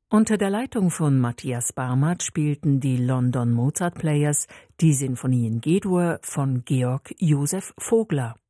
Unter der Leitung von Matthias Barmert spielten die London Mozart Players die Sinfonie in G-Dur von Georg Joseph Vogler.